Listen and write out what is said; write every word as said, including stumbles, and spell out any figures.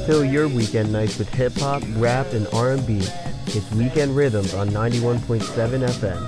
Fill your weekend nights with hip hop, rap, and R and B. It's Weekend Rhythms on ninety-one point seven F M.